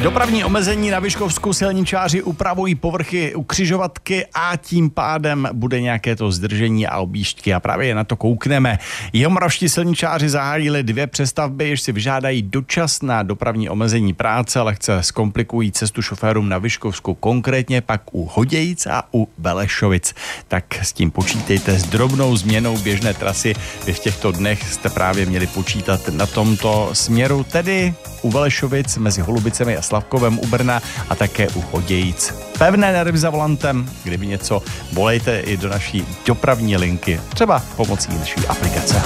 Dopravní omezení na Vyškovsku, silničáři upravují povrchy u křižovatky a tím pádem bude nějaké to zdržení a objížďky a právě na to koukneme. Jihomoravští silničáři zahájili 2 přestavby, jež si vyžádají dočasná dopravní omezení práce, lehce zkomplikují cestu šoférům na Vyškovsku, konkrétně pak u Hodějic a u Velešovic. Tak s tím počítejte, s drobnou změnou běžné trasy. Vy v těchto dnech jste právě měli počítat na tomto směru, tedy u Velešovic mezi Holubicemi a Slavkovem u Brna a také u Hodějic. Pevné nervy za volantem, kdyby něco, volejte i do naší dopravní linky, třeba pomocí naší aplikace.